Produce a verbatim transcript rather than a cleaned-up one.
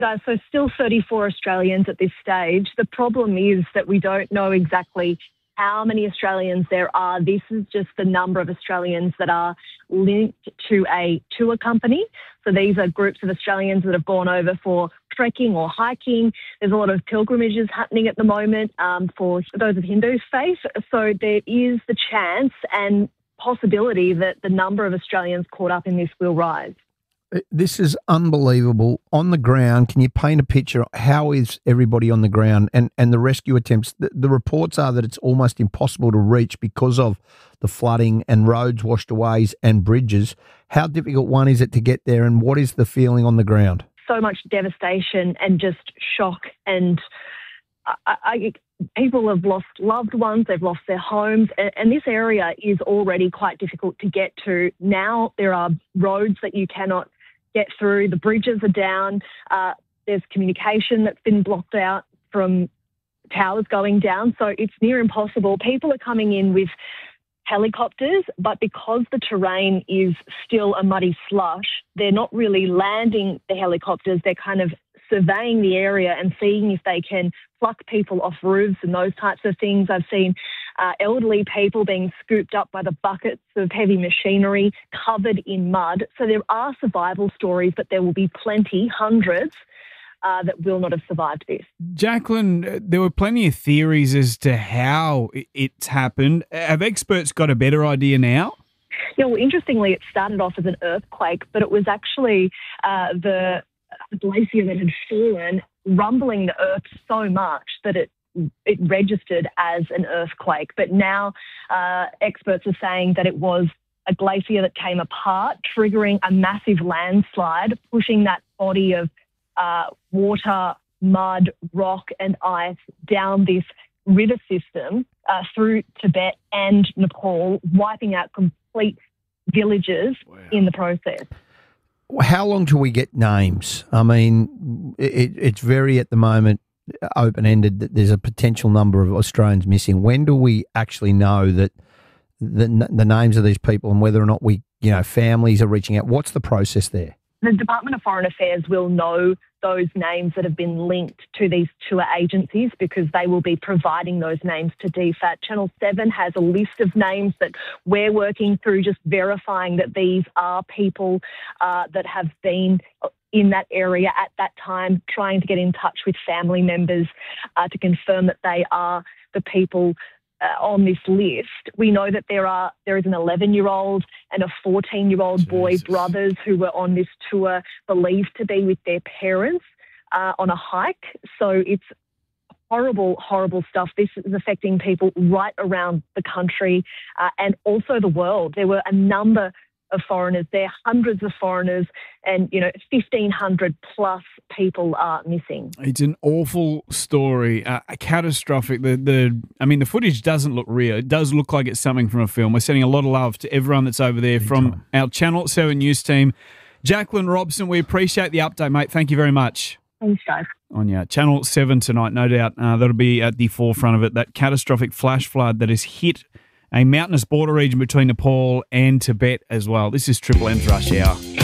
Uh, so still thirty-four Australians at this stage. The problem is that we don't know exactly how many Australians there are. This is just the number of Australians that are linked to a tour company. So these are groups of Australians that have gone over for trekking or hiking. There's a lot of pilgrimages happening at the moment um, for those of Hindu faith. So there is the chance and possibility that the number of Australians caught up in this will rise. This is unbelievable. On the ground, can you paint a picture? How is everybody on the ground and, and the rescue attempts? The, the reports are that it's almost impossible to reach because of the flooding and roads washed away and bridges. How difficult, one, is it to get there, and what is the feeling on the ground? So much devastation and just shock, and I, I, people have lost loved ones, they've lost their homes, and, and this area is already quite difficult to get to. Now there are roads that you cannot get through, the bridges are down, uh, there's communication that's been blocked out from towers going down, so it's near impossible. People are coming in with helicopters, but because the terrain is still a muddy slush, they're not really landing the helicopters, they're kind of surveying the area and seeing if they can pluck people off roofs and those types of things. I've seen uh, elderly people being scooped up by the buckets of heavy machinery covered in mud. So there are survival stories, but there will be plenty, hundreds, uh, that will not have survived this. Jacqueline, there were plenty of theories as to how it's happened. Have experts got a better idea now? Yeah, well, interestingly, it started off as an earthquake, but it was actually uh, the glacier that had fallen, rumbling the earth so much that it it registered as an earthquake. But now uh, experts are saying that it was a glacier that came apart, triggering a massive landslide, pushing that body of uh, water, mud, rock and ice down this river system uh, through Tibet and Nepal, wiping out complete villages wow. in the process. How long till we get names? I mean, it, it's very, at the moment, open-ended that there's a potential number of Australians missing. When do we actually know that the, the names of these people and whether or not we, you know, families are reaching out? What's the process there? The Department of Foreign Affairs will know those names that have been linked to these tour agencies because they will be providing those names to D FAT. Channel seven has a list of names that we're working through, just verifying that these are people uh, that have been in that area at that time, trying to get in touch with family members uh, to confirm that they are the people Uh, on this list. We know that there are there is an eleven-year-old and a fourteen-year-old boy brothers who were on this tour, believed to be with their parents uh, on a hike. So it's horrible, horrible stuff. This is affecting people right around the country uh, and also the world. There were a number of foreigners there, hundreds of foreigners, and, you know, fifteen hundred plus people are missing. It's an awful story, uh, catastrophic. The the I mean, the footage doesn't look real. It does look like it's something from a film. We're sending a lot of love to everyone that's over there from our Channel seven News team. Jacqueline Robson, we appreciate the update, mate. Thank you very much. Thanks, guys. On yeah, Channel seven tonight, no doubt. Uh, that'll be at the forefront of it, that catastrophic flash flood that has hit a mountainous border region between Nepal and Tibet as well. This is Triple M's Rush Hour.